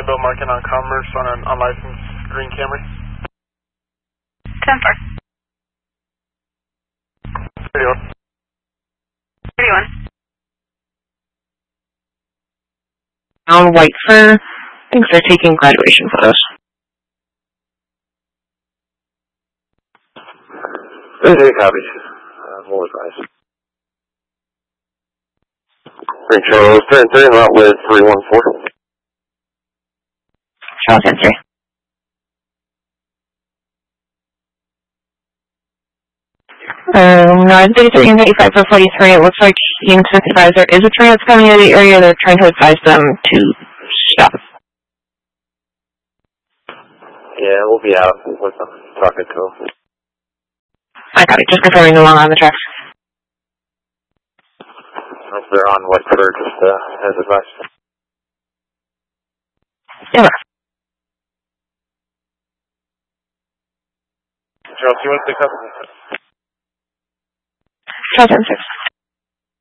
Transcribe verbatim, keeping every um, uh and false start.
playbill marking on Commerce on an unlicensed green Camry. ten four. thirty-one. thirty-one. On White Fur. I think they're taking graduation photos. Okay, copy. Uh, we'll advise. Green Charles, turn three, I'm out with three one four. Charles ten three. Um, nine thirty-three and eighty-five for forty-three. It looks like Ian Smith advised there is a train that's coming into the area. They're trying to advise them to stop. Yeah, we'll be out with them, talking to them. I got it. Just confirming the long on the tracks. If they're on what for, just uh, as advice. Yeah. Charles, you want to pick up? Charles ten six.